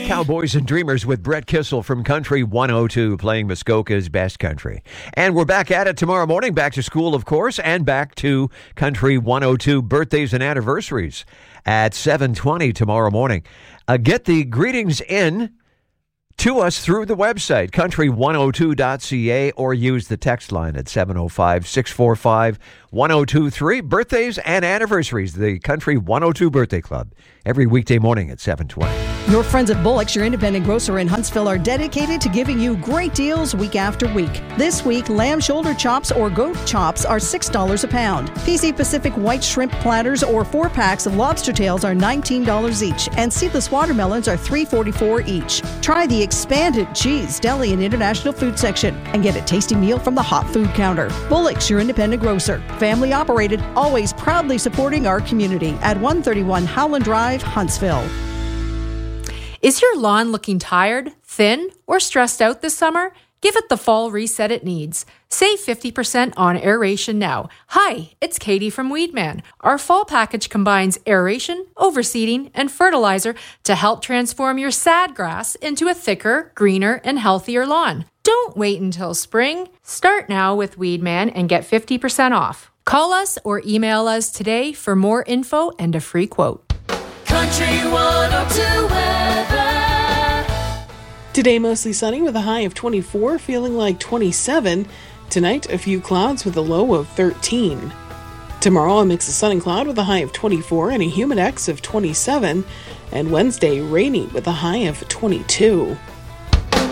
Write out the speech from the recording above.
Cowboys and Dreamers with Brett Kissel from Country 102 playing Muskoka's best country. And we're back at it tomorrow morning, back to school, of course, and back to Country 102 birthdays and anniversaries at 7:20 tomorrow morning. Get the greetings in to us through the website, country102.ca, or use the text line at 705-645-1023. Birthdays and anniversaries, the Country 102 Birthday Club, every weekday morning at 7:20. Your friends at Bullock's, your independent grocer in Huntsville, are dedicated to giving you great deals week after week. This week, lamb shoulder chops or goat chops are $6 a pound. PC Pacific white shrimp platters or 4-packs of lobster tails are $19 each, and seedless watermelons are $3.44 each. Try the expanded cheese, deli, and international food section and get a tasty meal from the hot food counter. Bullock's, your independent grocer. Family operated, always proudly supporting our community at 131 Howland Drive, Huntsville. Is your lawn looking tired, thin, or stressed out this summer? Give it the fall reset it needs. Save 50% on aeration now. Hi, it's Katie from Weedman. Our fall package combines aeration, overseeding, and fertilizer to help transform your sad grass into a thicker, greener, and healthier lawn. Don't wait until spring. Start now with Weedman and get 50% off. Call us or email us today for more info and a free quote. Country 102 weather. Today, mostly sunny with a high of 24, feeling like 27. Tonight, a few clouds with a low of 13. Tomorrow, a mix of sun and cloud with a high of 24 and a humid X of 27. And Wednesday, rainy with a high of 22.